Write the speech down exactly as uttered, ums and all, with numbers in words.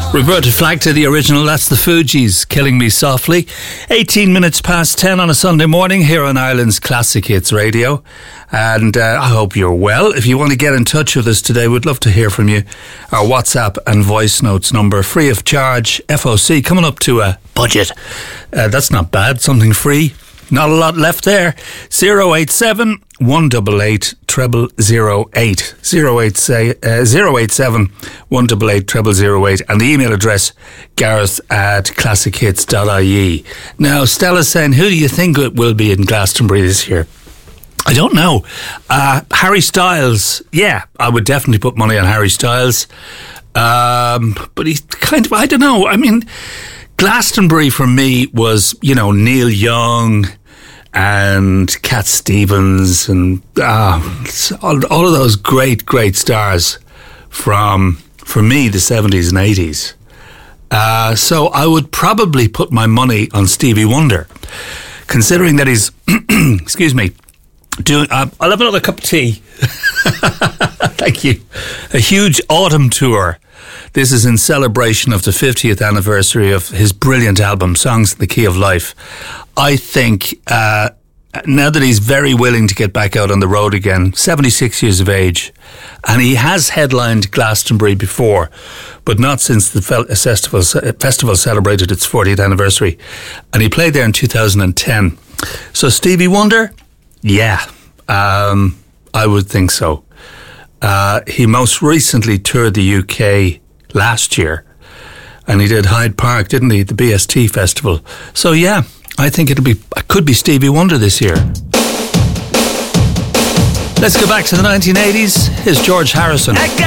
Roberta Flack to the original. That's the Fugees, Killing Me Softly. eighteen minutes past ten on a Sunday morning here on Ireland's Classic Hits Radio. And uh, I hope you're well. If you want to get in touch with us today, we'd love to hear from you. Our WhatsApp and voice notes number, free of charge, F O C, coming up to a budget. Uh, that's not bad, something free. Not a lot left there. zero eight seven, one eight eight, zero zero zero eight. zero eight seven, one eight eight, zero zero zero eight. And the email address, gareth at classic hits dot I E. Now, Stella's saying, who do you think it will be in Glastonbury this year? I don't know. Uh, Harry Styles. Yeah, I would definitely put money on Harry Styles. Um, but he's kind of, I don't know. I mean, Glastonbury for me was, you know, Neil Young and Cat Stevens and uh, all, all of those great, great stars from, for me, the seventies and eighties. Uh, so I would probably put my money on Stevie Wonder, considering that he's, excuse me, doing. Uh, I'll have another cup of tea. Thank you. A huge autumn tour. This is in celebration of the fiftieth anniversary of his brilliant album, Songs in the Key of Life. I think uh, now that he's very willing to get back out on the road again, seventy-six years of age, and he has headlined Glastonbury before, but not since the festival, festival celebrated its fortieth anniversary. And he played there in two thousand ten. So Stevie Wonder, yeah, um, I would think so. Uh, he most recently toured the U K last year, and he did Hyde Park, didn't he, the B S T festival. So yeah, I think it'll be, it could be Stevie Wonder this year. Let's go back to the nineteen eighties. Here's George Harrison. I got